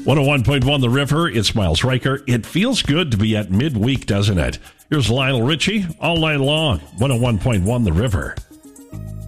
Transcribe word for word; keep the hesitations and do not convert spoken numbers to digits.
one oh one point one The River, it's Miles Riker. It feels good to be at midweek, doesn't it? Here's Lionel Richie, all night long, one oh one point one The River.